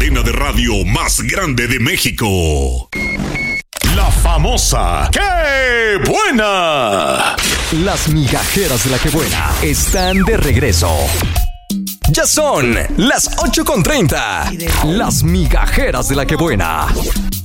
cadena de radio más grande de México. La famosa ¡Qué buena! Las migajeras de la Qué Buena están de regreso. Ya son las 8:30. Las migajeras de la Qué Buena.